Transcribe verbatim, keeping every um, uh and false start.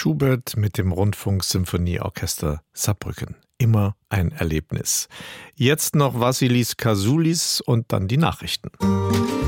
Schubert mit dem Rundfunksymphonieorchester Saarbrücken. Immer ein Erlebnis. Jetzt noch Vassilis Kasoulis und dann die Nachrichten.